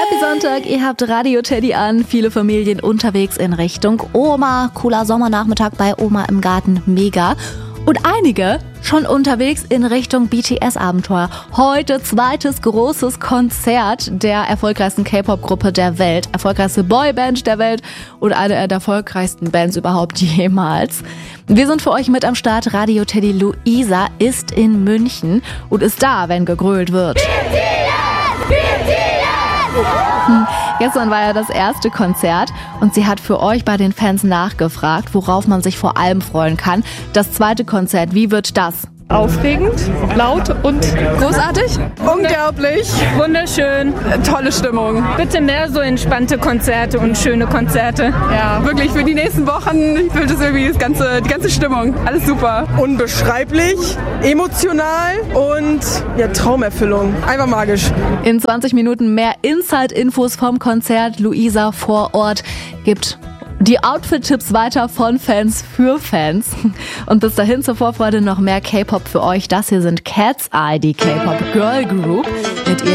Happy Sonntag, ihr habt Radio Teddy an. Viele Familien unterwegs in Richtung Oma. Cooler Sommernachmittag bei Oma im Garten, mega. Und einige schon unterwegs in Richtung BTS-Abenteuer. Heute zweites großes Konzert der erfolgreichsten K-Pop-Gruppe der Welt. Erfolgreichste Boyband der Welt und eine der erfolgreichsten Bands überhaupt jemals. Wir sind für euch mit am Start. Radio Teddy Luisa ist in München und ist da, wenn gegrölt wird. Gestern war ja das erste Konzert und sie hat für euch bei den Fans nachgefragt, worauf man sich vor allem freuen kann. Das zweite Konzert, wie wird das? Aufregend, laut und großartig. Unglaublich. Wunderschön. Tolle Stimmung. Bitte mehr so entspannte Konzerte und schöne Konzerte. Ja, wirklich für die nächsten Wochen füllt es irgendwie die ganze Stimmung. Alles super. Unbeschreiblich, emotional und ja, Traumerfüllung. Einfach magisch. In 20 Minuten mehr Inside-Infos vom Konzert. Luisa vor Ort gibt die Outfit-Tipps weiter von Fans für Fans. Und bis dahin zur Vorfreude noch mehr K-Pop für euch. Das hier sind Cat's Eye, die K-Pop Girl Group mit